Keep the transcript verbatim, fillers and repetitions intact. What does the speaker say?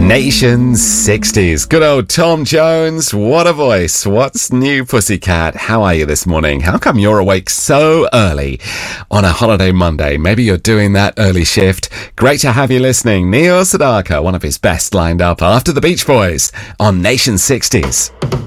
Nation sixties. Good old Tom Jones. What a voice. What's new, Pussycat? How are you this morning? How come you're awake so early on a holiday Monday? Maybe you're doing that early shift. Great to have you listening. Neil Sedaka, one of his best lined up after the Beach Boys on Nation sixties.